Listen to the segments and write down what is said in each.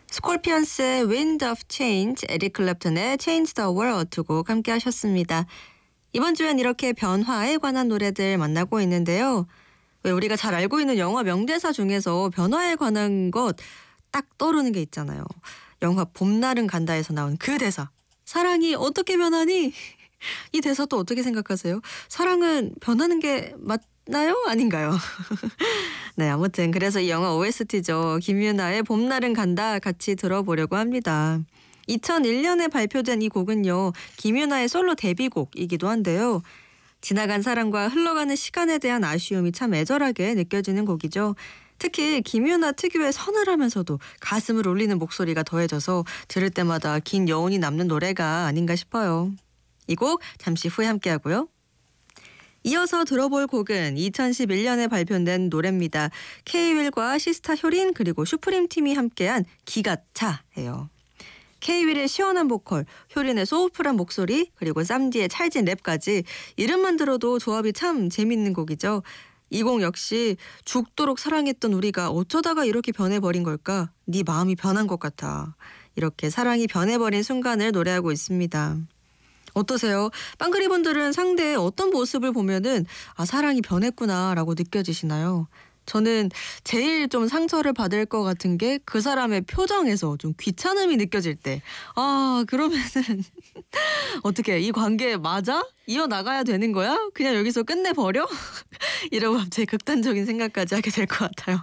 스콜피언스의 Wind of Change, 에릭 클랩턴의 Change the World 두 곡 함께 하셨습니다. 이번 주엔 이렇게 변화에 관한 노래들 만나고 있는데요. 왜 우리가 잘 알고 있는 영화 명대사 중에서 변화에 관한 것 딱 떠오르는 게 있잖아요. 영화 봄날은 간다에서 나온 그 대사. 사랑이 어떻게 변하니? 이 대사 또 어떻게 생각하세요? 사랑은 변하는 게 맞나요? 아닌가요? 네, 아무튼 그래서 이 영화 OST죠. 김유나의 봄날은 간다 같이 들어보려고 합니다. 2001년에 발표된 이 곡은요. 김유나의 솔로 데뷔곡이기도 한데요. 지나간 사랑과 흘러가는 시간에 대한 아쉬움이 참 애절하게 느껴지는 곡이죠. 특히 김유나 특유의 서늘하면서도 가슴을 울리는 목소리가 더해져서 들을 때마다 긴 여운이 남는 노래가 아닌가 싶어요. 이 곡 잠시 후에 함께하고요. 이어서 들어볼 곡은 2011년에 발표된 노래입니다. K-윌과 시스타 효린 그리고 슈프림 팀이 함께한 기가 차예요. K-윌의 시원한 보컬, 효린의 소울풀한 목소리, 그리고 쌈디의 찰진 랩까지 이름만 들어도 조합이 참 재밌는 곡이죠. 이 곡 역시 죽도록 사랑했던 우리가 어쩌다가 이렇게 변해버린 걸까? 네 마음이 변한 것 같아. 이렇게 사랑이 변해버린 순간을 노래하고 있습니다. 어떠세요? 빵그리분들은 상대의 어떤 모습을 보면은 사랑이 변했구나라고 느껴지시나요? 저는 제일 좀 상처를 받을 것 같은 게 그 사람의 표정에서 좀 귀찮음이 느껴질 때. 그러면은 어떻게 이 관계 맞아? 이어나가야 되는 거야? 그냥 여기서 끝내버려? 이러고 갑자기 극단적인 생각까지 하게 될 것 같아요.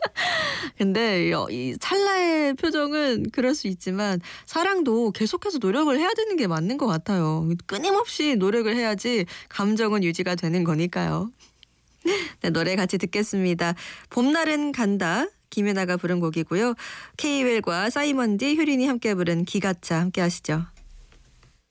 근데 이 찰나의 표정은 그럴 수 있지만 사랑도 계속해서 노력을 해야 되는 게 맞는 것 같아요. 끊임없이 노력을 해야지 감정은 유지가 되는 거니까요. 네, 노래 같이 듣겠습니다. 봄날은 간다. 김연아가 부른 곡이고요. K-윌과 사이먼디, 효린이 함께 부른 기가차 함께 하시죠.